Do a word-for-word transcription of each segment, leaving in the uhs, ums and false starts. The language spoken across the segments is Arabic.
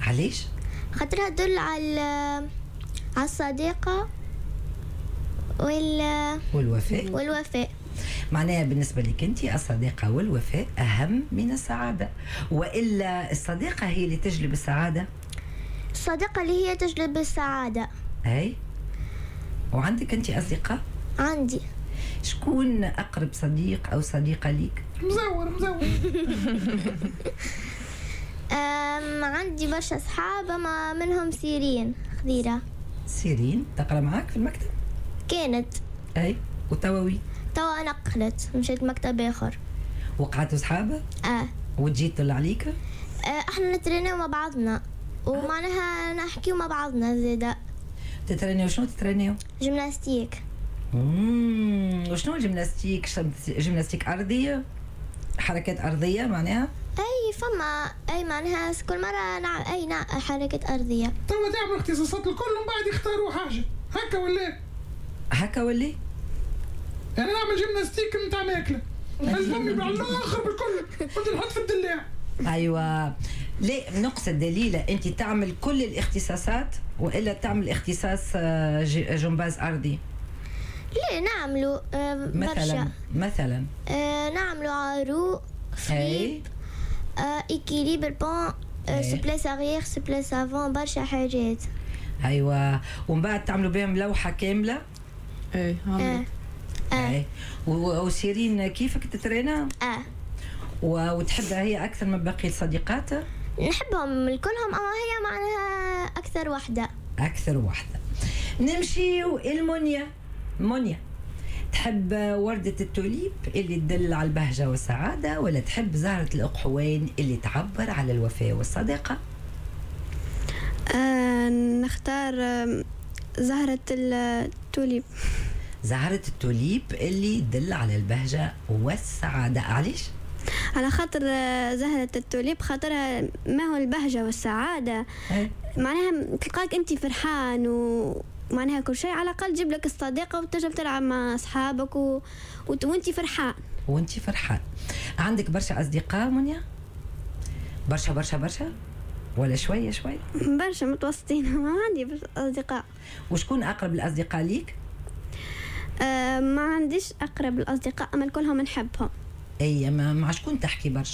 علاش؟ خاطرها تدل على على الصديقة وال والوفاء. والوفاء. معناها بالنسبة لك أنت الصديقة والوفاء أهم من السعادة، وإلا الصديقة هي اللي تجلب السعادة؟ الصديقة اللي هي تجلب السعادة. أي. وعندك أنت أصدقاء؟ عندي. شكون أقرب صديق أو صديقة ليك؟ مزور مزور. أم عندي برشا أصحاب، ما منهم سيرين خضيرة. سيرين تقرأ معاك في المكتب؟ كانت. أي. وتواوي؟ توا نقلت مشيت مكتب آخر. وقعتوا صحابة؟ آه. وتجي تطل عليك؟ آه احنا نترينيو مع بعضنا ومعناها نحكيو مع بعضنا زيدا. تترينيو شنو تترينيو؟ جيمناستيك. اممم وشنو الجيمناستيك؟ جيمناستيك أرضية؟ حركات أرضية معناها؟ اي فما اي معناها كل مرة نعم اي نعم حركة أرضية. توا تعمل اختصاصات الكل ومن بعد يختاروا حاجة هكا ولا هكا ولا؟ انا نعمل جيمناستيك نتاع ماكله المهم على الاخر بالكل كنت نحط في الدلاع. ايوه ليه نقصد دليلة انت تعمل كل الاختصاصات والا تعمل اختصاص جمباز ارضي؟ ليه نعملوا آه مثلا برشا. مثلا آه نعملوا عروق فليب آه إكيليبر بون آه سبلاس أغير سبلاس أفون برشا حاجات. ايوه ومن بعد تعملوا بهم لوحة كاملة. ايه آه. آه. وسيرين كيفك تترينا؟ اه وتحبها هي اكثر من باقي الصديقات؟ نحبهم كلهم اما هي معناها اكثر وحده. اكثر وحده. نمشيو المنيا. منيا تحب وردة التوليب اللي تدل على البهجة والسعادة، ولا تحب زهرة الأقحوين اللي تعبر على الوفاء والصداقة؟ آه نختار آه زهرة التوليب. زهرة التوليب اللي تدل على البهجة والسعادة. علاش؟ على خاطر زهرة التوليب خاطرها ما هو البهجة والسعادة. أي. معناها تلقاك انت فرحان ومعناها كل شيء، على الأقل جيب لك الصديقة وتجب تلعب مع أصحابك و... وانت فرحان. وانت فرحان. عندك برشا أصدقاء منيا؟ برشا برشا برشا ولا شوية شوية؟ برشا متوسطين. ما عندي أصدقاء. وشكون أقرب الأصدقاء ليك؟ أه ما عنديش أقرب الأصدقاء، أما كلهم نحبهم. أي ما مع شكون تحكي برشا؟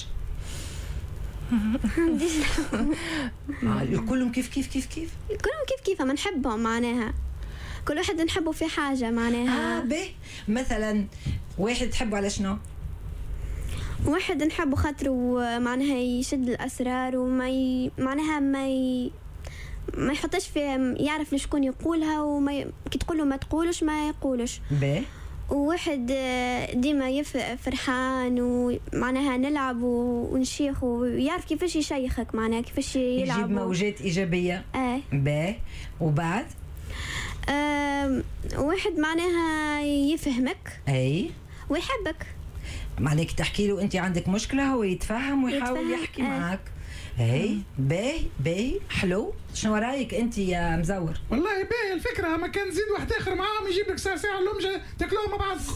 عنديش. كلهم كيف كيف كيف كيف؟ كلهم كيف كيف ما نحبهم معناها كل واحد نحبه في حاجة معناها. آه به مثلا واحد تحبه على شنو؟ واحد نحبه خاطره معناها يشد الأسرار وما ي... معناها ما ي... ما يحطش في يعرف لشكون يقولها، وما ي... كي تقوله ما تقولش ما يقولش. به وواحد ديما يف فرحان ومعناها نلعب ونشيخ ويعرف كيفاش يشيخك معناها كيفاش يلعب يجيب موجات إيجابية. اه به وبعد آه واحد معناها يفهمك أي ويحبك. معناك تحكي له أنت عندك مشكلة هو يتفهم ويحاول يتفهم. يحكي آه. معك. اي باهي باهي حلو. شنو رايك انت يا مزور؟ والله باهي الفكره، ما كان زيد واحد اخر معاهم يجيب لك ساعه ساعه اللمجه تاكلوها مع بعض.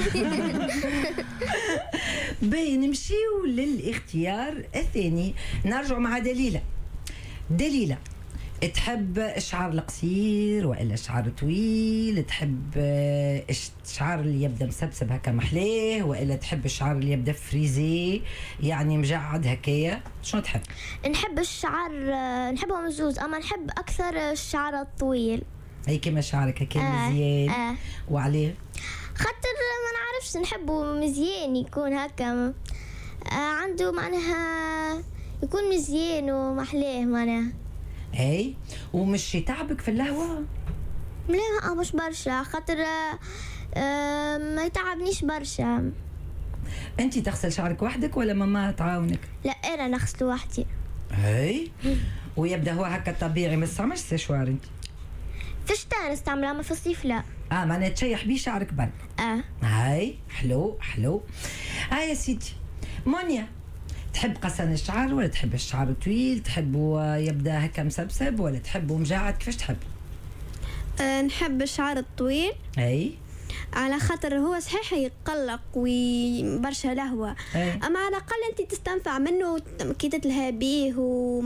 باهي نمشيو للاختيار الثاني. نرجع مع دليله. دليله تحب الشعر القصير ولا الشعر طويل؟ تحب الشعر اللي يبدا مسبسب هكا محلاه، ولا تحب الشعر اللي يبدا فريزي يعني مجعد هكايا؟ شنو تحب؟ نحب الشعر، نحبهم زوز، اما نحب اكثر الشعر الطويل. هي كيما شعرك هكا آه. مزيان. آه. وعليه؟ خاطر ما نعرفش نحبه مزيان يكون هكا آه عنده معناها يكون مزيان ومحلاه معناها. اي ومش يتعبك في اللهوة؟ لا مش برشا، خاطر آه ما يتعبنيش برشا. انت تغسل شعرك وحدك ولا ماما تعاونك؟ لا انا نغسل وحدي. اي ويبدا هو هكا طبيعي، ما تستعملش سيشوار انت؟ في الشتاء نستعملها، ما في الصيف لا. اه معناها تشيح بيه شعرك برك. اه هاي حلو حلو. ها يا سيدي منيا، تحب قصن الشعر ولا تحب الشعر طويل؟ تحبه يبدا هكا مسبسب ولا تحبه مجعد؟ كيفاش تحب؟ أه نحب الشعر الطويل. اي على خاطر هو صحيح يقلق وبرشا لهوة، أي. اما على الاقل انت تستنفع منه كي تتلهى بيه و